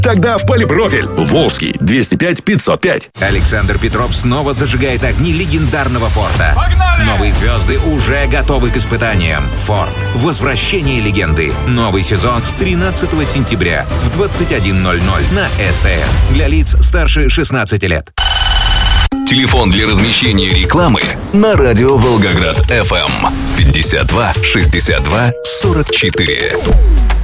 Тогда в полипрофиль. Волжский, 205-505. Александр Петров снова зажигает огни легендарного Форда. Погнали! Новые звезды уже готовы к испытаниям. Форд. Возвращение легенды. Новый сезон с 13 сентября в 21:00 на СТС. Для лиц старше 16 лет. Телефон для размещения рекламы на радио Волгоград FM 52 62 44.